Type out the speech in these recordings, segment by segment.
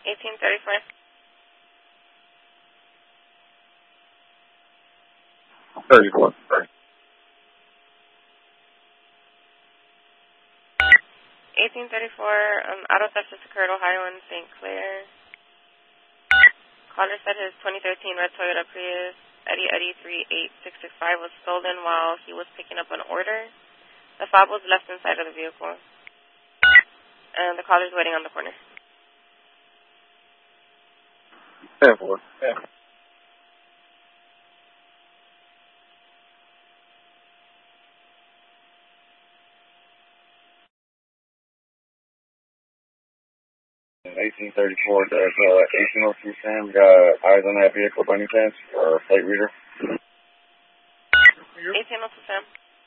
1834. 34. 1834, auto theft just occurred, Ohio and St. Clair. Caller said his 2013 red Toyota Prius Eddie 38665 was stolen while he was picking up an order. The fob was left inside of the vehicle. And the caller's waiting on the corner. 10-4. Yeah. In 1834, does 1802 Sam got eyes on that vehicle by any chance? Or a plate reader? 1802 Sam.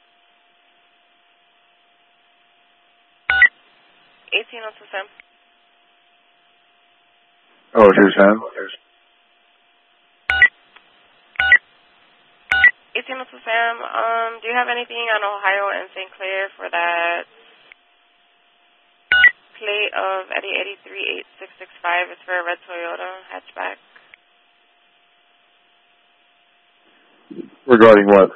1802 Sam. Oh, it's Sam. 1802 Sam, do you have anything on Ohio and St. Clair for that plate of Eddie 38665? It's for a red Toyota hatchback. Regarding what?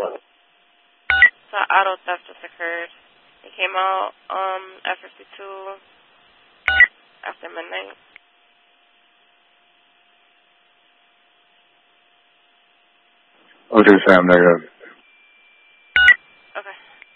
So auto theft just occurred. It came out at 52 after midnight. Okay, Sam, negative.